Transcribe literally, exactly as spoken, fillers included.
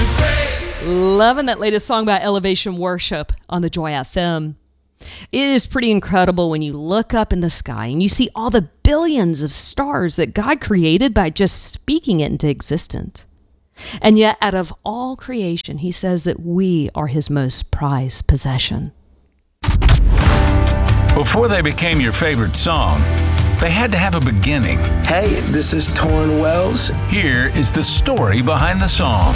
Loving that latest song by Elevation Worship on the Joy F M. It is pretty incredible when you look up in the sky and you see all the billions of stars that God created by just speaking it into existence. And yet, out of all creation, he says that we are his most prized possession. Before they became your favorite song, they had to have a beginning. Hey, this is Torrin Wells. Here is the story behind the song.